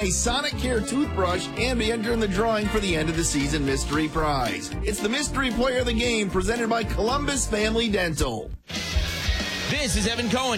a Sonicare toothbrush and be entered in the drawing for the end of the season mystery prize. It's the mystery player of the game presented by Columbus Family Dental. This is Evan Cohen.